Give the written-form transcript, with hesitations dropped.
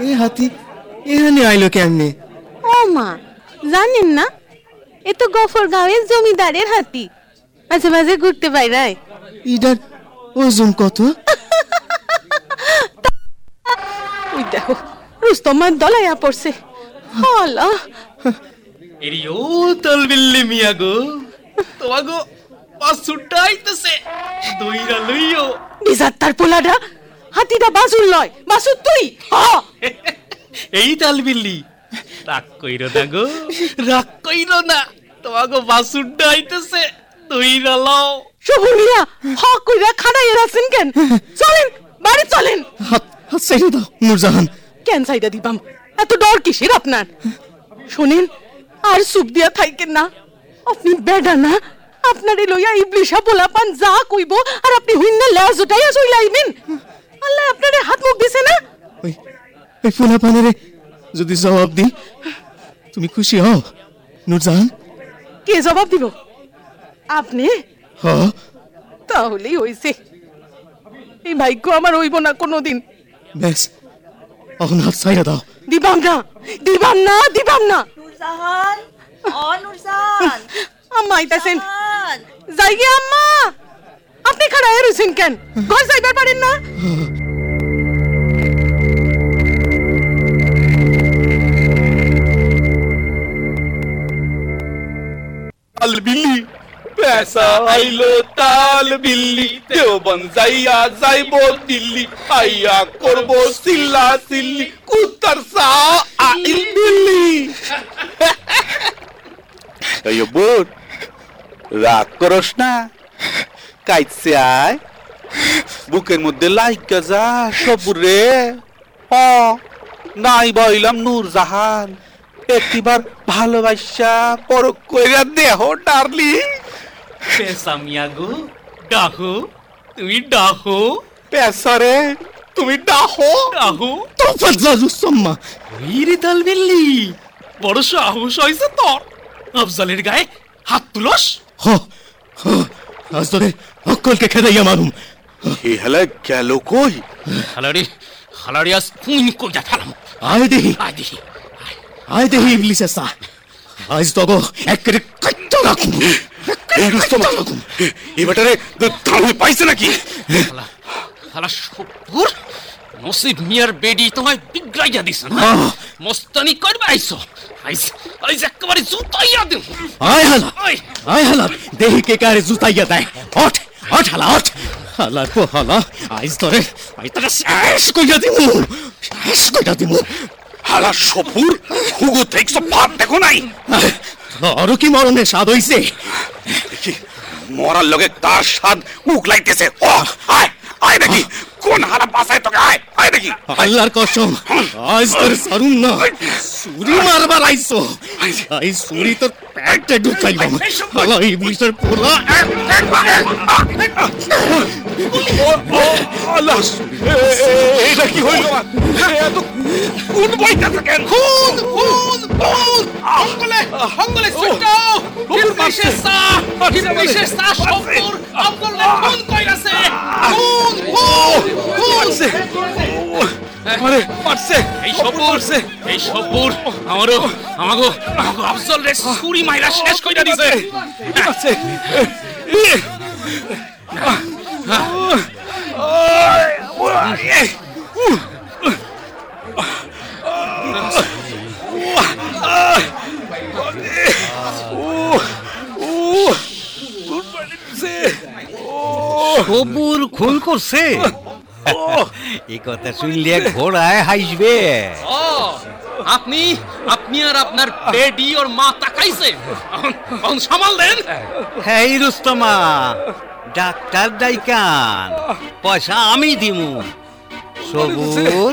এ হাতি এখানে আইলো কেমনে? ও মা, জানেন না? এ তো গফর গাঁয়ের জমিদারের হাতি, মাঝে মাঝে ঘুরতে বাইরায়। ইডার ওজন কত? ওই দেখো, রুস্তমার দলাইয়া পড়ছে। আল্লাহ, এরিও তালবিল্লি মিয়া গো, তোমাগো বাসুটা আইতেছে, দইরা লইও। বিজাত্তার পোলাডা, হাতিটা বাসুর লয়, বাসুর তুই। এই তালবিল্লি, রাগ কইরো না গো, রাগ কইরো না, তোমাগো বাসুটা আইতেছে, দইরা লও। শহুরিয়া হক কইরা খাড়াইয়া আছেন কেন? চলেন, বাড়ি চলেন। হাত হাত সাইডে দাও নূরজাহান। কেন সাইডা দিবাম? এত ডর কিসের আপনার? শোনেন, আর সুপ দিয়া থাইকেন না। আপনি বেডা না? আপনারে লইয়া ইবলিশা পোলাপান যা কইব আর আপনি হুইন্না লেজ উঠাইয়া চইলা আইবেন। আল্লাহ আপনারে হাত মুখ দিছে না? ওই পোলাপানেরে যদি জবাব দিই, তুমি খুশি হও নূরজাহান? কে জবাব দিব? আপনি? হ। তাহলেই হইছে। এই ভাগ্য আমার হইব না কোনোদিন। বেশ, এখন হাত সাইডে দাও। দিবাম না, দিবাম না, দিবাম না। নুরজাহান, ও নুরজাহান, আম্মা আইতাছেন। নুরজাহান। যাই গে আম্মা। আপনি খাড়াইয়া রইছেন কেন? ঘর যাইবার পারেন না? তালবিল্লি পেশা আইলো তালবিল্লি, দেওবন্দ যাইয়া যাইব দিল্লি, আইয়া করব সিল্লা সিল্লি, কুত্তার সা আইল দিল্লি। এই বোন, রাগ করস না, কাইছে আয়, বুকের মধ্যে লাইকা যা সবুরে। নাই বইলাম নূরজাহান, একটিবার ভালোবাসা পরক কইরা দেহ ডার্লিং। পেশা মিয়া গো, ডাহো, তুমি ডাহো, পেশারে তুমি ডাহো। ডাহো। তোফাজ্জা রুস্তম্মা। ওইরে তালবিল্লি, বড় সাহস হইছে তোর, আফজালের গায়ে হাত তুলস। হ হ, আজ তোরে অক্কলকে খেদাইয়া মারুম। এ হেলে গেল কই? হালারে, হালারে আজ খুন কইরা ফেলাম। আয় দেহি, আয় দেখি, আয় দেহি ইবলিসের সা। আজ তোগো একেরে কাইট্টা রাখুম। এই রুস্তমা, এই বেটারে থামে পাইছে নাকি? হালা, হালা সপুর, নসিব মিয়ার বেডি তোমায় বিগড়াইয়া দিছ না? মস্তানি করবা আইছো, আইজ আইজ একেবারে জুতাইয়া দেব। আয় হালা, আয়, আয় হালা, দেহি কে কারে জুতাইয়া দেয়। ওঠ ওঠ হালা, ওঠ হালা পো হালা। আজ তোরে শেষ কইরা দিমু, শেষ কইরা দিমু। হালা সপুর, হুগো দেখছো ভাত দেখো নাই? আরো কি মরণের স্বাদ হইছে? দেখি মরার লগে তার স্বাদ উগলাইতেছে। আয় আয় দেখি কোন হারা বাসায় তোকে, আয় আয় দেখি। আল্লাহর কসম, আজ তোর সারুম না। ছুরি মারবার আইছো, আই ছুরি তোর পেটে ঢুকাইলাম। হালা ইবলিসের পোলা। আল্লাহ, এটা কি হইল? এত কোন বইতাছে কেন? খুন, খুন, খুন, হঙ্গলে, হঙ্গলে ছুটাও, ইবলিশেসা, ইবলিশেসা সপুর, আব্দুল্লাহ খুন কইরাছে, খুন, খুন, খুন। আরে পারছে, এই সপুর, এই সপুর, আমারও, আমাগো, আমাগো আফজল রে ছুরি মাইরা শেষ কইরা দিছে। পারছে। সবুর খুন করছে, এই কথা শুনলে ঘোড়ায় হাসবে। আপনি, আপনি আর আপনার বেডি ওর মা তাকাইছে, এখন সামাল দেন। হ্যাঁ রুস্তমা, ডাক্তার ডাইকান, পয়সা আমি দিমু। সবুর